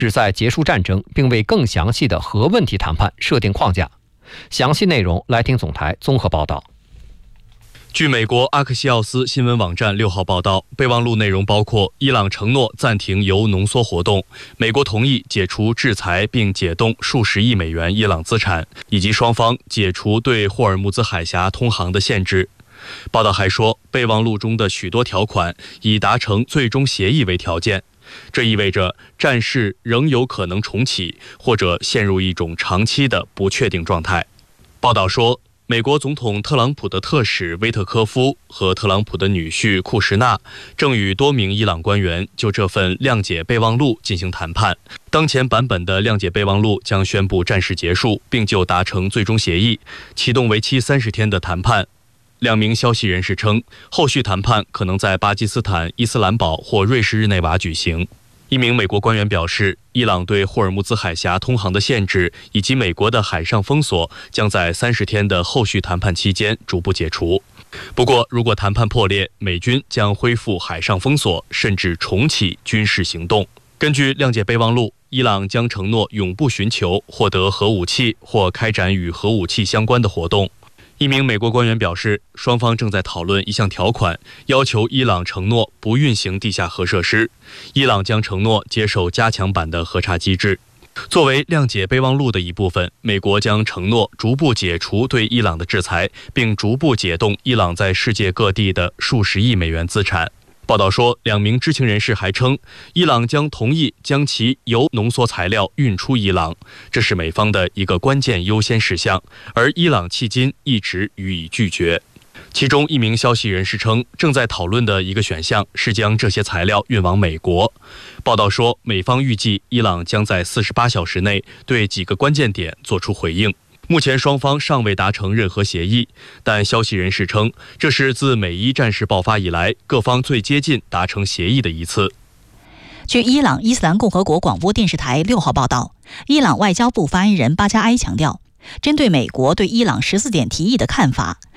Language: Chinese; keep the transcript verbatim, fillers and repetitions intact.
旨在结束战争，并为更详细的核问题谈判设定框架。详细内容来听总台综合报道。 据美国阿克西奥斯新闻网站六号报道，备忘录内容包括伊朗承诺暂停铀浓缩活动，美国同意解除制裁并解冻数十亿美元伊朗资产，以及双方解除对霍尔木兹海峡通航的限制。报道还说，备忘录中的许多条款以达成最终协议为条件，这意味着战事仍有可能重启，或者陷入一种长期的不确定状态。报道说，美国总统特朗普的特使威特科夫和特朗普的女婿库什纳正与多名伊朗官员就这份谅解备忘录进行谈判。当前版本的谅解备忘录将宣布战事结束，并就达成最终协议，启动为期三十天的谈判。两名消息人士称，后续谈判可能在巴基斯坦伊斯兰堡或瑞士日内瓦举行。一名美国官员表示，伊朗对霍尔木兹海峡通航的限制以及美国的海上封锁将在三十天的后续谈判期间逐步解除。不过，如果谈判破裂，美军将恢复海上封锁，甚至重启军事行动。根据谅解备忘录，伊朗将承诺永不寻求获得核武器或开展与核武器相关的活动。一名美国官员表示，双方正在讨论一项条款，要求伊朗承诺不运行地下核设施。伊朗将承诺接受加强版的核查机制。作为谅解备忘录的一部分，美国将承诺逐步解除对伊朗的制裁，并逐步解冻伊朗在世界各地的数十亿美元资产。报道说，两名知情人士还称，伊朗将同意将其铀浓缩材料运出伊朗，这是美方的一个关键优先事项，而伊朗迄今一直予以拒绝。其中一名消息人士称，正在讨论的一个选项是将这些材料运往美国。报道说，美方预计伊朗将在四十八小时内对几个关键点做出回应。目前双方尚未达成任何协议，但消息人士称，这是自美伊战事爆发以来各方最接近达成协议的一次。 据伊朗伊斯兰共和国广播电视台六号报道，伊朗外交部发言人巴加埃强调，针对美国对伊朗十四点提议的看法，